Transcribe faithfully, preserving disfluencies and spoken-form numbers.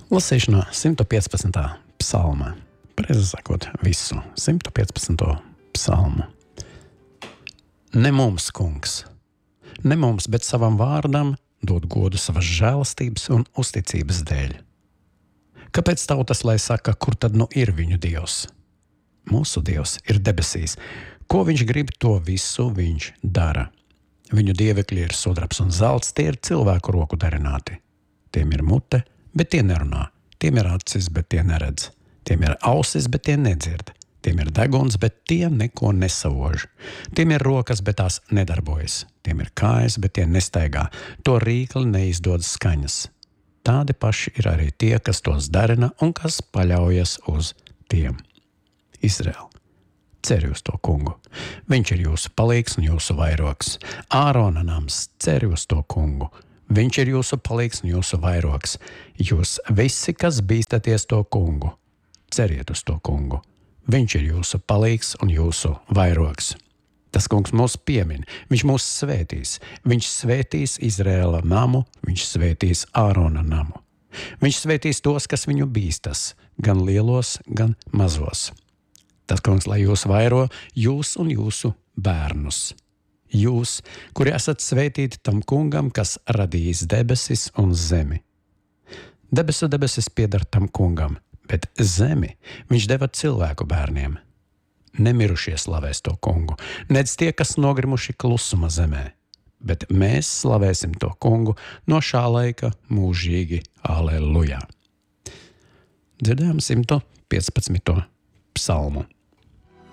Lasīšu no simt piecpadsmitā psalma. Pareizi sakot, visu simt piecpadsmito psalmu. Ne mums, kungs, ne mums, bet savam vārdam dod godu savas žēlastības un uzticības dēļ. Kāpēc tautas lai saka, kur tad nu ir viņu Dievs? Mūsu Dievs ir debesīs. Ko viņš grib, to visu viņš dara. Viņu dievekļi ir sudrabs un zelts, tie ir cilvēku roku darināti. Tiem ir mute, bet tie nerunā. Tiem ir acis, bet tie neredz. Tiem ir ausis, bet tie nedzird. Tiem ir deguns, bet tie neko nesavož. Tiem ir rokas, bet tās nedarbojas. Tiem ir kājas, bet tie nestaigā. To rīkli neizdod skaņas. Tādi paši ir arī tie, kas tos darina un kas paļaujas uz tiem. Izraēl, ceri uz to kungu. Viņš ir jūsu palīgs un jūsu vairogs. Ārona nams, ceri uz to kungu. Viņš ir jūsu palīgs un jūsu vairogs. Jūs visi, kas bīstaties to kungu, ceriet uz to kungu. Viņš ir jūsu palīgs un jūsu vairogs. Tas kungs mūs piemin, viņš mūs svētīs. Viņš svētīs Izraēla namu, viņš svētīs Ārona namu. Viņš svētīs tos, kas viņu bīstas, gan lielos, gan mazos. Tas kungs, lai jūs vairo, jūs un jūsu bērnus. Jūs, kuri esat svētīti tam kungam, kas radījis debesis un zemi. Debesu debesis pieder tam kungam, bet zemi viņš deva cilvēku bērniem. Nemirušie slavēs to kungu, nedz tie, kas nogrimuši klusuma zemē, bet mēs slavēsim to kungu no šā laika mūžīgi. Aleluja! Dzirdējām simt piecpadsmito psalmu.